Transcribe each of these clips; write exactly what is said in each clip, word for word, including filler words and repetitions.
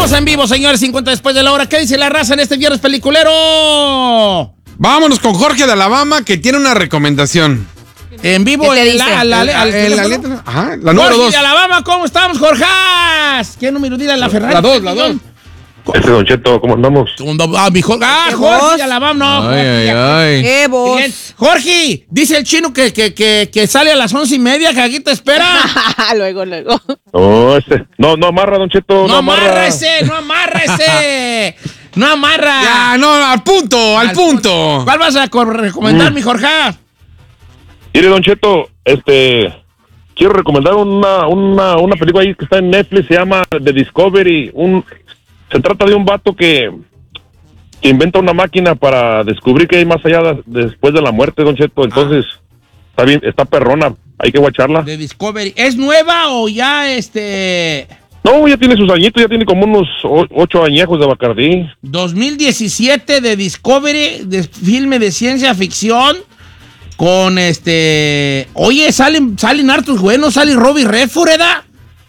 Estamos en vivo, señores, cincuenta después de la hora. ¿Qué dice la raza en este viernes peliculero? Vámonos con Jorge de Alabama, que tiene una recomendación. En vivo, en la, la, la, la, la letra. Ajá, la número Jorge dos. de Alabama, ¿cómo estamos, Jorge? ¿Qué número dile la Ferrari? La dos, la dos. Este Don Cheto, ¿cómo andamos? Ah, mi Jorge. Ah, Jorge de Alabama, no. Ay, ay, ay. ¿Qué voz? Bien. Jorge, dice el chino que, que, que, que sale a las once y media, que aquí te espera. luego, luego. No, este, no, no amarra, Don Cheto, No, no amarra. amarra ese, no amarra ese. No amarra. Ya, no, al punto, al, al punto. punto. ¿Cuál vas a recomendar, mm. mi Jorge? Mire, Don Cheto, este, quiero recomendar una, una, una película ahí que está en Netflix, se llama The Discovery. Un, se trata de un vato que, que inventa una máquina para descubrir qué hay más allá de, después de la muerte, Don Cheto. Entonces, ah. está bien, está perrona, hay que guacharla. The Discovery. ¿Es nueva o ya este...? No, ya tiene sus añitos, ya tiene como unos ocho añejos de Bacardí. dos mil diecisiete de Discovery, de filme de ciencia ficción, con este... Oye, salen, salen hartos buenos, sale Robbie Redford, ¿verdad?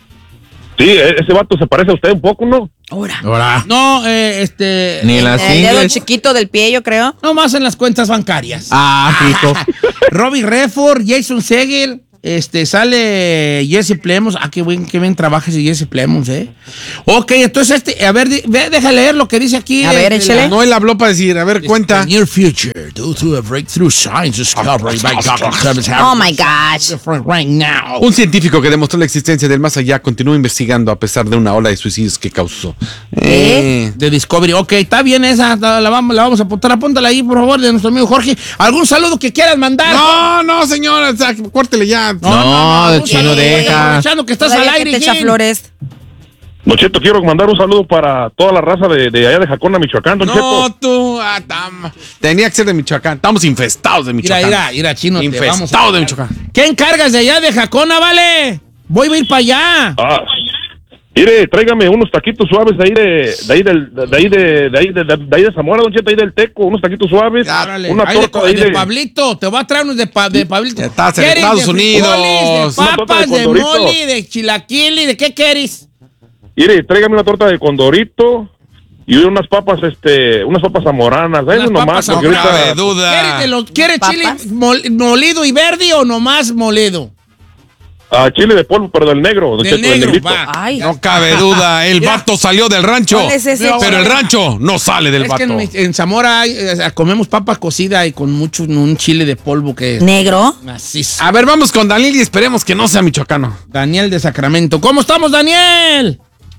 Sí, ese vato se parece a usted un poco, ¿no? Ahora. Ahora. No, eh, este... Ni las El dedo chiquito del pie, yo creo. No más en las cuentas bancarias. Ah, rico. Robbie Redford, Jason Segel... Este, sale Jesse Plemons. Ah, qué bien, qué bien trabaja ese Jesse Plemons, ¿eh? Ok, entonces este, a ver, deja leer lo que dice aquí. A de, ver, échale. No, él habló para decir, a ver, cuenta. Near future, due to a breakthrough science discovery by Doctor Service. Oh my gosh. Right now. Un científico que demostró la existencia del más allá continúa investigando a pesar de una ola de suicidios que causó. ¿Eh? De Discovery. Ok, está bien esa, la vamos, la vamos a apuntar. Apúntala ahí, por favor, de nuestro amigo Jorge. ¿Algún saludo que quieras mandar? No, no, señora, o sea, córtele ya. No, no, no, no, de chino deja. Aprovechando que estás al aire, te echa flores. Don Cheto, quiero mandar un saludo para toda la raza de, de allá de Jacona, Michoacán, Don no, Cheto. No, tú, ah, tam. Tenía que ser de Michoacán. Estamos infestados de Michoacán. Mira, mira, mira, chino. Infestados vamos de Michoacán. ¿Qué encargas de allá de Jacona, vale? Voy a ir para allá. Ah, mire, tráigame unos taquitos suaves de ahí de, de ahí del, de ahí de, de ahí de, de, de ahí de Zamora, Don Cheto, ahí del Teco, unos taquitos suaves. Árale, una ahí torta de, ahí de, de Pablito, te voy a traer unos de, pa, de Pablito. Ya estás en Estados Unidos. De papas, de, de moli, de chilaquili, ¿de qué quieres? Mire, tráigame una torta de condorito y unas papas, este, unas papas zamoranas. Eso nomás. No cabe duda. ¿Quieres, de los, ¿quieres chile mol, molido y verde o nomás molido? Ah, chile de polvo, pero del negro. Del Cheto, negro, del va. Ay. No cabe duda, el Mira. vato salió del rancho. ¿Cuál es ese? Pero el rancho no sale del Es vato. que en, en Zamora hay, eh, comemos papa cocida y con mucho un chile de polvo que es ¿Negro? macizo. A ver, vamos con Daniel y esperemos que no sea michoacano. Daniel de Sacramento. ¿Cómo estamos, Daniel?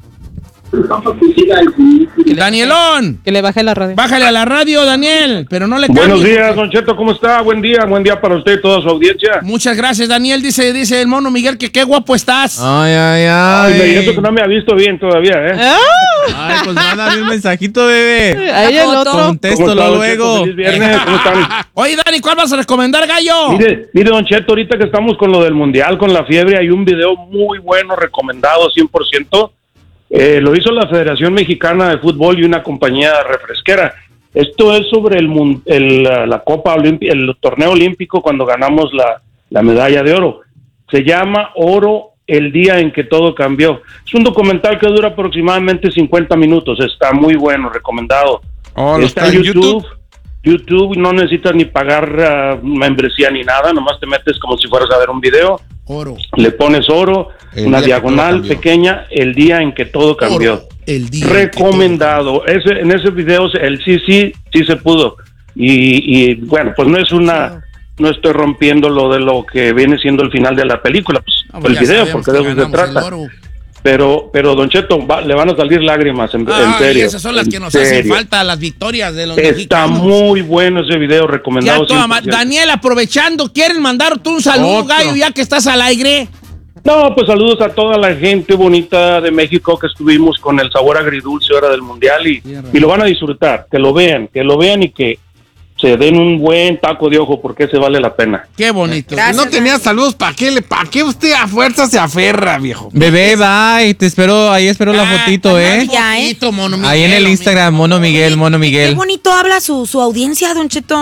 Danielón. Que le baje la radio. Bájale a la radio, Daniel, pero no le Buenos cambies, días, porque... Don Cheto, ¿cómo está? Buen día, buen día para usted y toda su audiencia. Muchas gracias, Daniel. Dice, dice el mono Miguel que qué guapo estás. Ay, ay, ay. Ay, y eso que no me ha visto bien todavía, ¿eh? Ay, pues mándame un mensajito, bebé. Ahí el otro. Contéstalo Don luego. Cheto? Feliz viernes, ¿cómo están? Oye, Dani, ¿cuál vas a recomendar, gallo? Mire, mire, Don Cheto, ahorita que estamos con lo del Mundial, con la fiebre, hay un video muy bueno, recomendado cien por ciento. Eh, lo hizo la Federación Mexicana de Fútbol y una compañía refresquera. Esto es sobre el, el la Copa Olimpia, el torneo olímpico cuando ganamos la, la medalla de oro. Se llama Oro, el día en que todo cambió. Es un documental que dura aproximadamente cincuenta minutos. Está muy bueno, recomendado. Oh, está en YouTube. YouTube. YouTube, no necesitas ni pagar uh, membresía ni nada, nomás te metes como si fueras a ver un video. Oro. Le pones oro, el una diagonal pequeña, el día en que todo cambió. Oro, el día recomendado. En, ese, en ese video el sí, sí, sí se pudo. Y, y bueno, pues no es una, no estoy rompiendo lo de lo que viene siendo el final de la película, pues, Ah, pues el video, porque de eso se trata. Pero, pero Don Cheto, va, le van a salir lágrimas, en, ah, en serio. Esas son las que nos serio. hacen falta, las victorias de los Está mexicanos. muy bueno ese video, recomendado. Ya, toma, Daniel, aprovechando, ¿quieren mandar tú un saludo, Otro. gallo, ya que estás al aire? No, pues saludos a toda la gente bonita de México que estuvimos con el sabor agridulce ahora del Mundial y, y lo van a disfrutar, que lo vean, que lo vean y que se den un buen taco de ojo porque se vale la pena. Qué bonito. Gracias. No tenía saludos, ¿para qué, le, ¿para qué usted a fuerza se aferra, viejo? Bebé, bye. Te espero, ahí espero la fotito, ¿eh? Ya, ¿eh? Mono Miguel, Ahí en el Instagram, Mono Miguel, Mono Qué Miguel. bonito habla su, su audiencia, Don Cheto.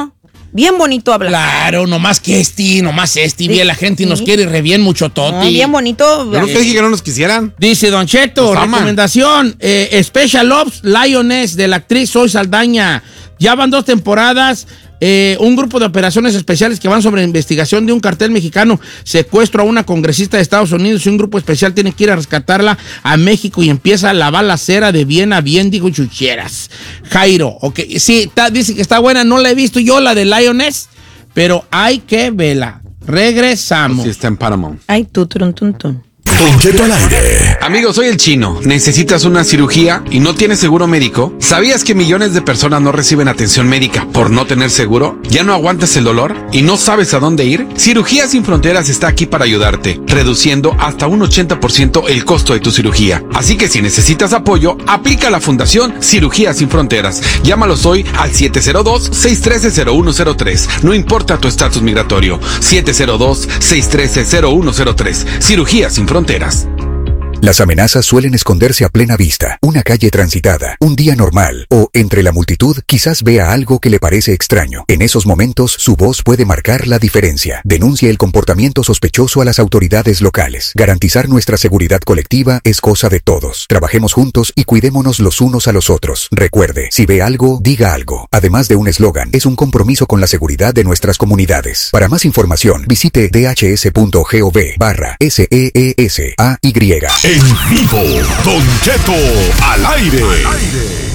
Bien bonito habla. Claro, nomás que este, nomás este. Sí, Bien, la gente sí. nos quiere re bien mucho toti. No, bien bonito. Yo nunca dije que no nos quisieran. Dice Don Cheto, Nos aman. recomendación, eh, Special Ops Lioness de la actriz Zoe Saldaña. Ya van dos temporadas. Eh, un grupo de operaciones especiales que van sobre investigación de un cartel mexicano, secuestro a una congresista de Estados Unidos y un grupo especial tiene que ir a rescatarla a México y empieza la balacera de bien a bien, digo chucheras. Jairo, ok, sí, está, dice que está buena, no la he visto yo, la de Lioness, pero hay que verla. Regresamos. Sí, está en Paramount. Ay, tú, tun, tun, tun. Don Cheto al aire. Amigo, soy el Chino. ¿Necesitas una cirugía y no tienes seguro médico? ¿Sabías que millones de personas no reciben atención médica por no tener seguro? ¿Ya no aguantas el dolor y no sabes a dónde ir? Cirugías Sin Fronteras está aquí para ayudarte, reduciendo hasta un ochenta por ciento el costo de tu cirugía. Así que si necesitas apoyo, aplica a la Fundación Cirugías Sin Fronteras. Llámalos hoy al siete cero dos, seis uno tres, cero uno cero tres. No importa tu estatus migratorio. siete cero dos, seis uno tres, cero uno cero tres. Cirugías Sin Fronteras. Las amenazas suelen esconderse a plena vista, una calle transitada, un día normal, o entre la multitud quizás vea algo que le parece extraño. En esos momentos, su voz puede marcar la diferencia. Denuncie el comportamiento sospechoso a las autoridades locales. Garantizar nuestra seguridad colectiva es cosa de todos. Trabajemos juntos y cuidémonos los unos a los otros. Recuerde, si ve algo, diga algo. Además de un eslogan, es un compromiso con la seguridad de nuestras comunidades. Para más información, visite d h s punto gov barra S E E S A Y. En vivo, Don Cheto al aire.